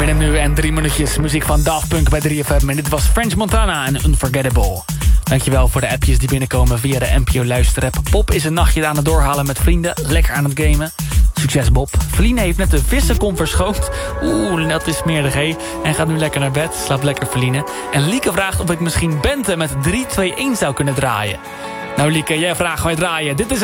Nu en 3 minuutjes muziek van Daft Punk bij 3FM. En dit was French Montana en Unforgettable. Dankjewel voor de appjes die binnenkomen via de NPO Luisterapp. Bob is een nachtje aan het doorhalen met vrienden. Lekker aan het gamen. Succes Bob. Feline heeft net de vissenkom verschoond. Dat is smerig hé. En gaat nu lekker naar bed. Slaap lekker Feline. En Lieke vraagt of ik misschien Bente met 3-2-1 zou kunnen draaien. Nou Lieke, jij vraagt wij draaien. Dit is